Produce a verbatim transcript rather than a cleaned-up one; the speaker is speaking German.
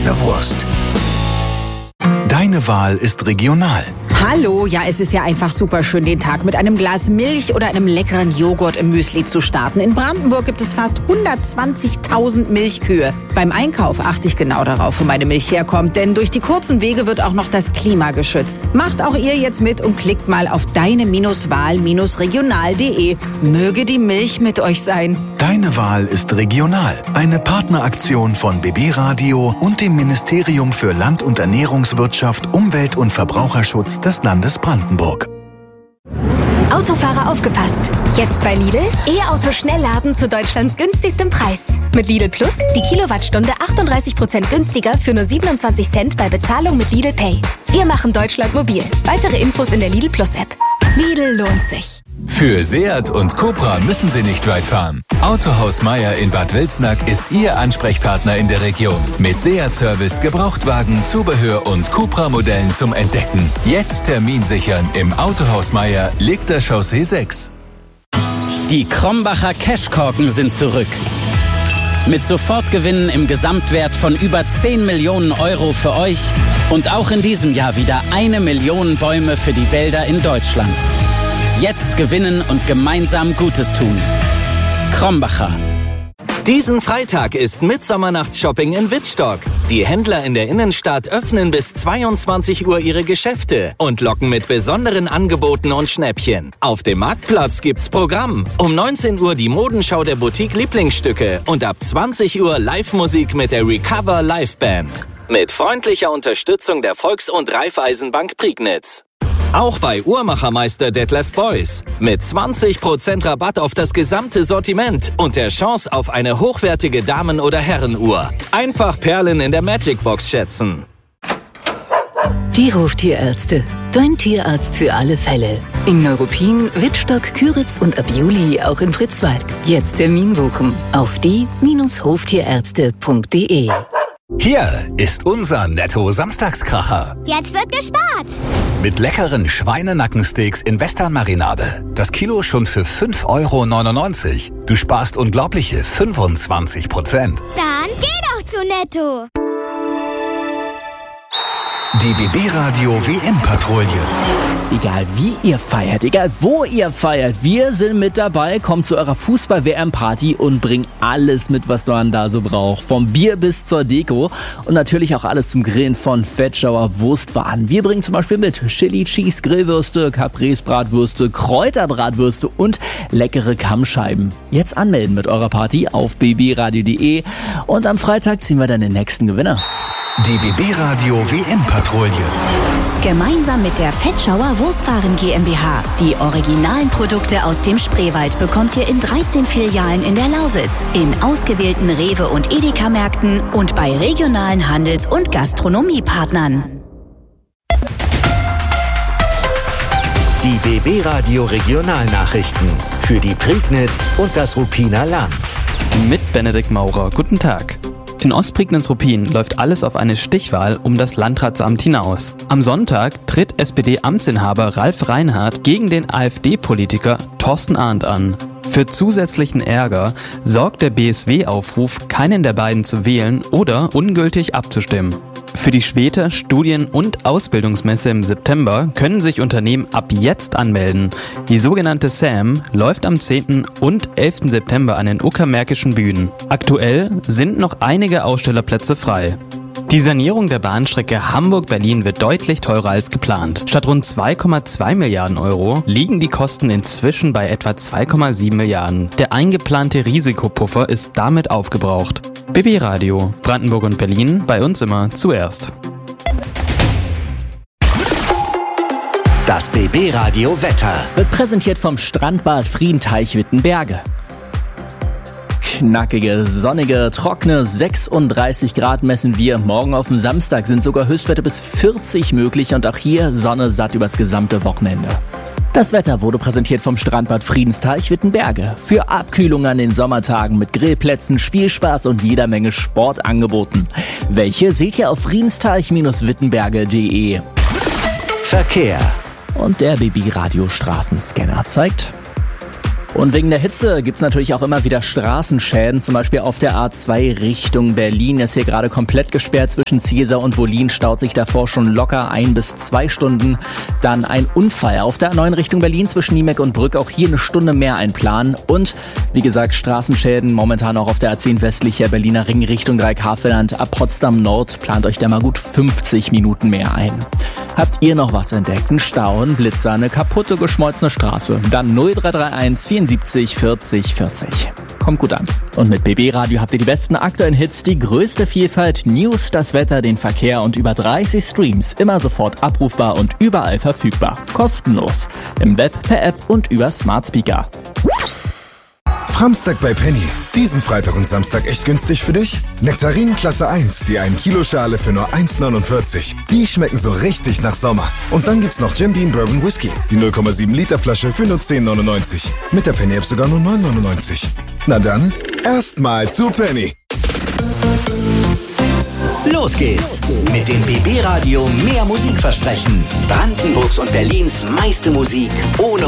eine Wurst. Deine Wahl ist regional. Hallo, ja, es ist ja einfach super schön, den Tag mit einem Glas Milch oder einem leckeren Joghurt im Müsli zu starten. In Brandenburg gibt es fast hundertzwanzigtausend Milchkühe. Beim Einkauf achte ich genau darauf, wo meine Milch herkommt, denn durch die kurzen Wege wird auch noch das Klima geschützt. Macht auch ihr jetzt mit und klickt mal auf deine-wahl regional punkt de. Möge die Milch mit euch sein. Deine Wahl ist regional. Eine Partneraktion von B B Radio und dem Ministerium für Land- und Ernährungswirtschaft, Umwelt- und Verbraucherschutz des Landes Brandenburg. Autofahrer aufgepasst! Jetzt bei Lidl E-Auto Schnellladen zu Deutschlands günstigstem Preis. Mit Lidl Plus die Kilowattstunde achtunddreißig Prozent günstiger für nur siebenundzwanzig Cent bei Bezahlung mit Lidl Pay. Wir machen Deutschland mobil. Weitere Infos in der Lidl Plus App. Lidl lohnt sich. Für Seat und Cupra müssen Sie nicht weit fahren. Autohaus Meier in Bad Wilsnack ist Ihr Ansprechpartner in der Region. Mit Seat-Service, Gebrauchtwagen, Zubehör und Cupra-Modellen zum Entdecken. Jetzt Termin sichern im Autohaus Meier, Liegter Chaussee sechs. Die Krombacher Cashkorken sind zurück. Mit Sofortgewinnen im Gesamtwert von über zehn Millionen Euro für euch und auch in diesem Jahr wieder eine Million Bäume für die Wälder in Deutschland. Jetzt gewinnen und gemeinsam Gutes tun. Krombacher. Diesen Freitag ist Mittsommernachtsshopping in Wittstock. Die Händler in der Innenstadt öffnen bis zweiundzwanzig Uhr ihre Geschäfte und locken mit besonderen Angeboten und Schnäppchen. Auf dem Marktplatz gibt's Programm. Um neunzehn Uhr die Modenschau der Boutique Lieblingsstücke und ab zwanzig Uhr Live-Musik mit der Recover Live Band. Mit freundlicher Unterstützung der Volks- und Raiffeisenbank Prignitz. Auch bei Uhrmachermeister Detlef Beuys. Mit zwanzig Prozent Rabatt auf das gesamte Sortiment und der Chance auf eine hochwertige Damen- oder Herrenuhr. Einfach Perlen in der Magic Box schätzen. Die Hoftierärzte. Dein Tierarzt für alle Fälle. In Neuruppin, Wittstock, Küritz und ab Juli auch in Fritzwald. Jetzt Termin buchen auf die Hoftierärzte punkt de. Hier ist unser Netto-Samstagskracher. Jetzt wird gespart. Mit leckeren Schweinenackensteaks in Westernmarinade. Das Kilo schon für fünf Euro neunundneunzig. Du sparst unglaubliche fünfundzwanzig Prozent. Dann geh doch zu Netto. Die B B Radio W M-Patrouille. Egal wie ihr feiert, egal wo ihr feiert, wir sind mit dabei. Kommt zu eurer Fußball-W M-Party und bringt alles mit, was man da so braucht. Vom Bier bis zur Deko und natürlich auch alles zum Grillen von Fettschauer Wurstwaren. Wir bringen zum Beispiel mit Chili Cheese Grillwürste, Caprese Bratwürste, Kräuterbratwürste und leckere Kammscheiben. Jetzt anmelden mit eurer Party auf b b radio punkt de und am Freitag ziehen wir dann den nächsten Gewinner. Die B B Radio W M-Patrouille. Gemeinsam mit der Fettschauer Wurstwaren GmbH. Die originalen Produkte aus dem Spreewald bekommt ihr in dreizehn Filialen in der Lausitz, in ausgewählten Rewe- und Edeka-Märkten und bei regionalen Handels- und Gastronomiepartnern. Die B B Radio Regionalnachrichten für die Prignitz und das Ruppiner Land. Mit Benedikt Maurer. Guten Tag. In Ostprignitz-Ruppin läuft alles auf eine Stichwahl um das Landratsamt hinaus. Am Sonntag tritt S P D-Amtsinhaber Ralf Reinhardt gegen den AfD-Politiker Thorsten Arndt an. Für zusätzlichen Ärger sorgt der B S W-Aufruf, keinen der beiden zu wählen oder ungültig abzustimmen. Für die Schweter Studien- und Ausbildungsmesse im September können sich Unternehmen ab jetzt anmelden. Die sogenannte S A M läuft am zehnten und elften September an den uckermärkischen Bühnen. Aktuell sind noch einige Ausstellerplätze frei. Die Sanierung der Bahnstrecke Hamburg-Berlin wird deutlich teurer als geplant. Statt rund zwei Komma zwei Milliarden Euro liegen die Kosten inzwischen bei etwa zwei Komma sieben Milliarden. Der eingeplante Risikopuffer ist damit aufgebraucht. B B Radio, Brandenburg und Berlin, bei uns immer zuerst. Das B B Radio Wetter wird präsentiert vom Strandbad Friedenteich Wittenberge. Knackige, sonnige, trockene sechsunddreißig Grad messen wir. Morgen auf dem Samstag sind sogar Höchstwerte bis vierzig möglich und auch hier Sonne satt übers gesamte Wochenende. Das Wetter wurde präsentiert vom Strandbad Friedensteich Wittenberge. Für Abkühlung an den Sommertagen mit Grillplätzen, Spielspaß und jeder Menge Sportangeboten. Welche seht ihr auf friedensteich wittenberge punkt de. Verkehr. Und der B B Radio Straßenscanner zeigt Und wegen der Hitze gibt's natürlich auch immer wieder Straßenschäden, zum Beispiel auf der A zwei Richtung Berlin. Ist hier gerade komplett gesperrt zwischen Ziesar und Wollin, staut sich davor schon locker ein bis zwei Stunden. Dann ein Unfall auf der A neun Richtung Berlin zwischen Niemek und Brück, auch hier eine Stunde mehr einplanen. Und wie gesagt, Straßenschäden momentan auch auf der A zehn westlicher Berliner Ring Richtung Dreikarfeland. Ab Potsdam Nord plant euch da mal gut fünfzig Minuten mehr ein. Habt ihr noch was entdeckt? Ein Stau, ein Blitzer, eine kaputte, geschmolzene Straße? Dann null drei drei eins vierundsiebzig vierzig vierzig. Kommt gut an. Und mit B B Radio habt ihr die besten aktuellen Hits, die größte Vielfalt, News, das Wetter, den Verkehr und über dreißig Streams. Immer sofort abrufbar und überall verfügbar. Kostenlos. Im Web, per App und über Smart Speaker. Framstag bei Penny. Diesen Freitag und Samstag echt günstig für dich? Nektarinen Klasse eins, die ein Kilo Schale für nur eins neunundvierzig. Die schmecken so richtig nach Sommer. Und dann gibt's noch Jim Beam Bourbon Whisky, die null Komma sieben Liter Flasche für nur zehn neunundneunzig. Mit der Penny App sogar nur neun neunundneunzig. Na dann, erstmal zu Penny. Los geht's mit dem B B Radio mehr Musikversprechen. Brandenburgs und Berlins meiste Musik ohne